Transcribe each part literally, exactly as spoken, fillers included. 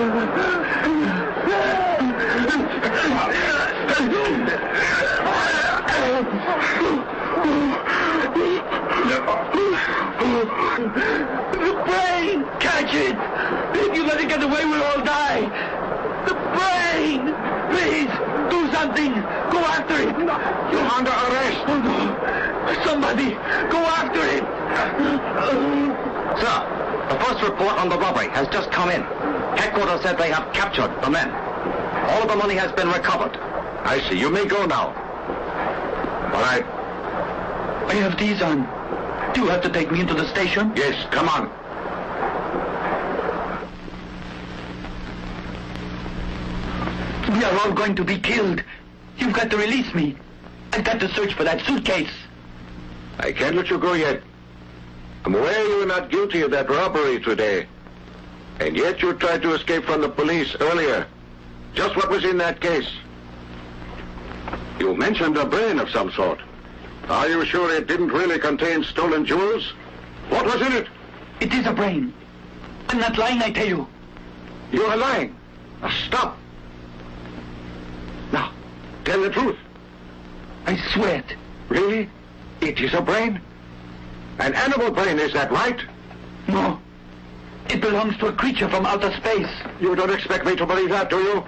The brain! Catch it! If you let it get away, we'll all die! The brain! Please, do something! Go after it! You're under arrest! Oh, no. Somebody, go after it! Sir, the first report on the robbery has just come in. Headquarters said they have captured the men. All of the money has been recovered. I see. You may go now. All right. I have these on. Do you have to take me into the station? Yes, come on. We are all going to be killed. You've got to release me. I've got to search for that suitcase. I can't let you go yet. I'm aware you were not guilty of that robbery today. And yet you tried to escape from the police earlier. Just what was in that case? You mentioned a brain of some sort. Are you sure it didn't really contain stolen jewels? What was in it? It is a brain. I'm not lying, I tell you. You are lying. Now stop. Now, tell the truth. I swear it. Really? It is a brain? An animal brain, is that right? No. It belongs to a creature from outer space. You don't expect me to believe that, do you?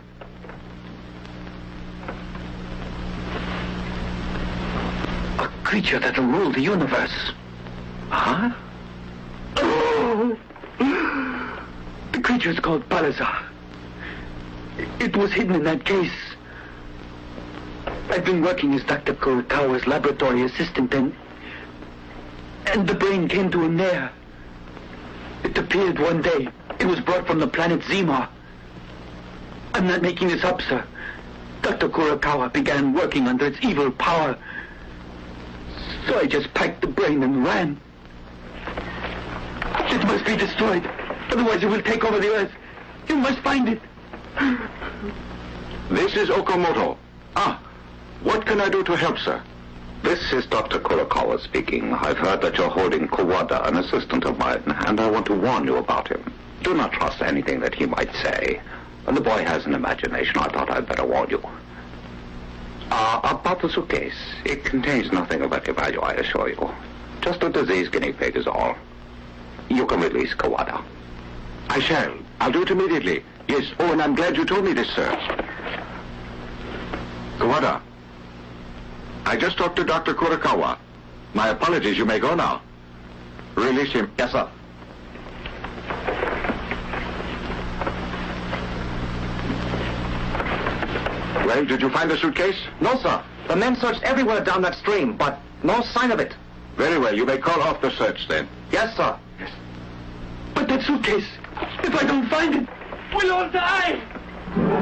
A creature that'll rule the universe. Huh? Oh. The creature is called Balazar. It was hidden in that case. I've been working as Doctor Kurokawa's laboratory assistant, and... and the brain came to him there. It appeared one day. It was brought from the planet Zemar. I'm not making this up, sir. Doctor Kurokawa began working under its evil power. So I just packed the brain and ran. It must be destroyed. Otherwise it will take over the earth. You must find it. This is Okamoto. Ah, what can I do to help, sir? This is Doctor Kurokawa speaking. I've heard that you're holding Kawada, an assistant of mine, and I want to warn you about him. Do not trust anything that he might say. The boy has an imagination. I thought I'd better warn you. Uh, about the suitcase. It contains nothing of any value, I assure you. Just a diseased guinea pig is all. You can release Kawada. I shall. I'll do it immediately. Yes. Oh, and I'm glad you told me this, sir. Kawada. I just talked to Doctor Kurokawa. My apologies. You may go now. Release him. Yes, sir. Well, did you find the suitcase? No, sir. The men searched everywhere down that stream, but no sign of it. Very well. You may call off the search, then. Yes, sir. Yes. But that suitcase, if I don't find it, we'll all die!